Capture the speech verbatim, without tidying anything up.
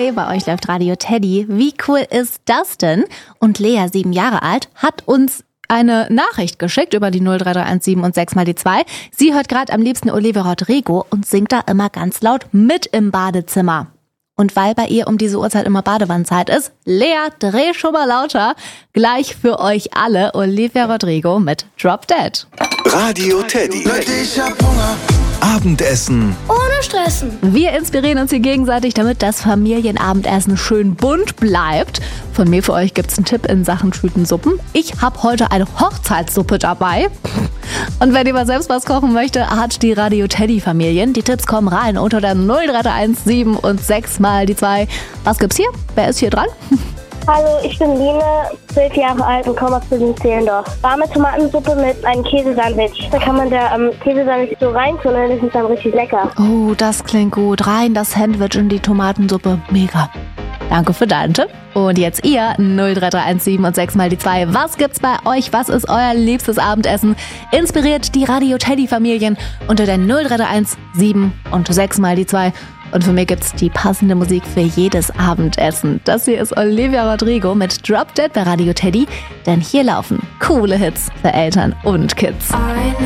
Hi, bei euch läuft Radio Teddy. Wie cool ist das denn? Und Lea, sieben Jahre alt, hat uns eine Nachricht geschickt über die null drei drei eins sieben und sechs mal die zwei. Sie hört gerade am liebsten Olivia Rodrigo und singt da immer ganz laut mit im Badezimmer. Und weil bei ihr um diese Uhrzeit immer Badewannenzeit ist, Lea, dreh schon mal lauter. Gleich für euch alle Olivia Rodrigo mit Drop Dead. Radio Teddy. Ich hab Hunger. Abendessen ohne Stressen. Wir inspirieren uns hier gegenseitig, damit das Familienabendessen schön bunt bleibt. Von mir für euch gibt's einen Tipp in Sachen Tütensuppen. Ich habe heute eine Hochzeitssuppe dabei. Und wenn ihr mal selbst was kochen möchte, hat die Radio Teddy Familien. Die Tipps kommen rein unter der null drei drei eins sieben und sechs mal die zwei. Was gibt's hier? Wer ist hier dran? Hallo, ich bin Line, zwölf Jahre alt und komme aus Berlin-Zehlendorf. Warme Tomatensuppe mit einem Käsesandwich. Da kann man der ähm, Käsesandwich so reintun und das ist dann richtig lecker. Oh, das klingt gut. Rein das Sandwich in die Tomatensuppe. Mega. Danke für deinen Tipp. Und jetzt ihr, null drei drei eins sieben und sechs mal die zwei. Was gibt's bei euch? Was ist euer liebstes Abendessen? Inspiriert die Radio Teddy Familien unter der null drei drei eins sieben und sechs mal die zwei. Und für mich gibt's die passende Musik für jedes Abendessen. Das hier ist Olivia Rodrigo mit Drop Dead bei Radio Teddy. Denn hier laufen coole Hits für Eltern und Kids.